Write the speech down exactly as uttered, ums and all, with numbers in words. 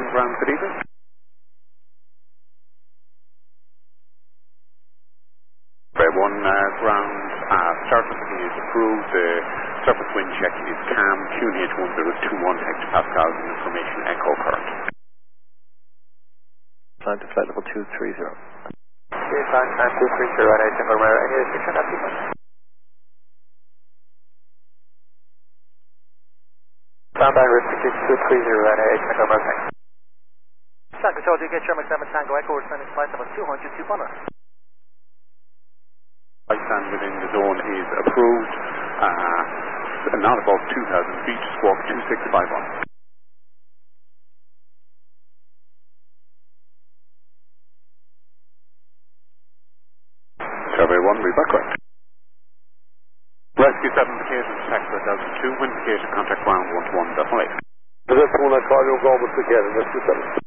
one ground, good evening. Survey one uh, ground, uh, surface is approved, the uh, surface wind check is calm, Q N H one zero two one hectopascals, and information echo current. Climb to flight level two three zero. Okay, fine, climb two three zero, right, Jungle Rare, any restriction at people? Standby restricted two three zero, right, Jungle Rare, thanks. Star Control, do you get Sherman seven Tango Echo, we're sending flight level two hundred to Bonner. I stand within the zone is approved, uh, not above two thousand feet, squawk two six five one. Survey one, read back correct. Rescue seven, vacation, tax for one thousand two, wind vacation, contact ground one to one point eight. This one I call you, go over together, Rescue seven.